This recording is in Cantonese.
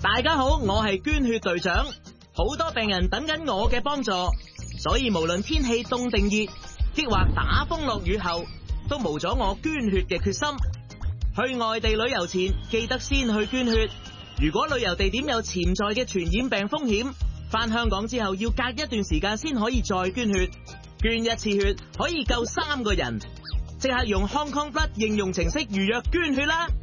大家好，我係捐血隊長，好多病人等緊我嘅幫助，所以無論天氣凍定熱，抑或打風落雨後，都無咗我捐血嘅決心。去外地旅遊前，記得先去捐血。如果旅遊地點有潛在嘅傳染病風險，返香港之後要隔一段時間先可以再捐血。捐一次血可以救3個人，即刻用 Hong Kong Blood 應用程式預約捐血啦！